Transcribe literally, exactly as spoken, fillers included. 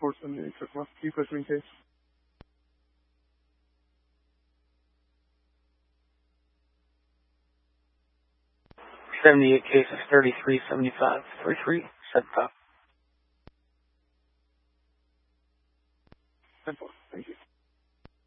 four seventy-eight, check mark. Keep listening case. seventy-eight cases, thirty-three seventy-five, thirty-three seventy-five.